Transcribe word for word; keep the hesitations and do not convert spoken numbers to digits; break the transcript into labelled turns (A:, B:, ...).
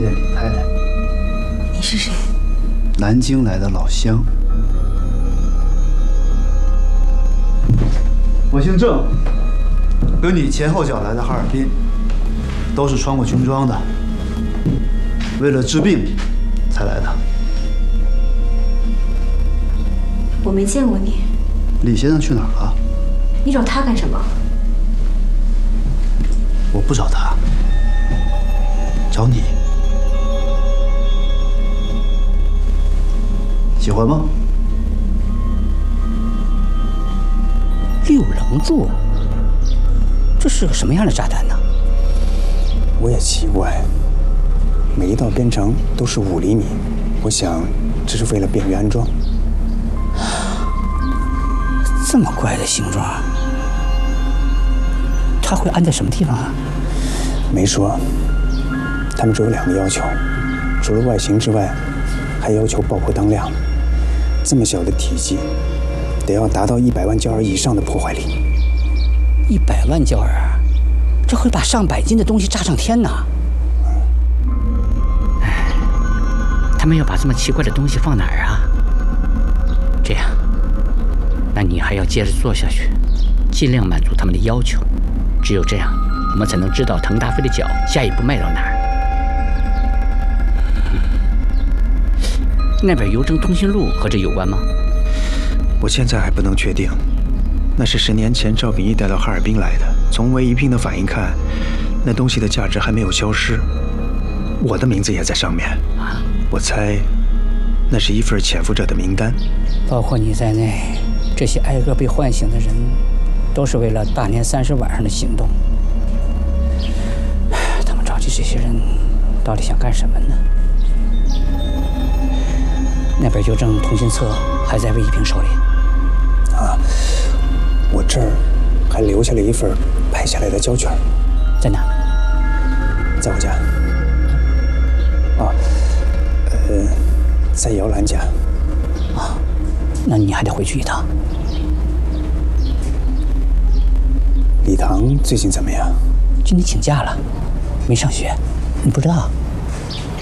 A: 见李太太。
B: 你是谁？
A: 南京来的老乡。我姓郑，跟你前后脚来的哈尔滨，都是穿过军装的，为了治病才来的。
B: 我没见过你。
A: 李先生去哪儿了？
B: 你找他干什么？
A: 我不找他，找你。喜欢吗？
C: 六棱柱，这是个什么样的炸弹呢？
D: 我也奇怪，每一道边长都是五厘米，我想这是为了便于安装。
C: 这么怪的形状，它会安在什么地方啊？
D: 没说，他们只有两个要求，除了外形之外，还要求爆破当量。这么小的体积，得要达到一百万焦耳以上的破坏力。
C: 一百万焦耳，这会把上百斤的东西炸上天呐！哎，他们要把这么奇怪的东西放哪儿啊？这样，那你还要接着做下去，尽量满足他们的要求。只有这样，我们才能知道滕大飞的脚下一步迈到哪儿。那边邮政通讯录和这有关吗？
D: 我现在还不能确定，那是十年前赵秉义带到哈尔滨来的。从韦一聘的反应看，那东西的价值还没有消失。我的名字也在上面啊！我猜，那是一份潜伏者的名单。
C: 包括你在内，这些挨个被唤醒的人，都是为了大年三十晚上的行动。他们召集这些人，到底想干什么呢？那边邮政通讯册还在魏一平手里。
D: 啊，我这儿还留下了一份拍下来的胶卷。
C: 在哪？
D: 在我家。啊，呃，在姚兰家。
C: 啊，那你还得回去一趟。
D: 李唐最近怎么样？
C: 今天请假了，没上学，你不知道？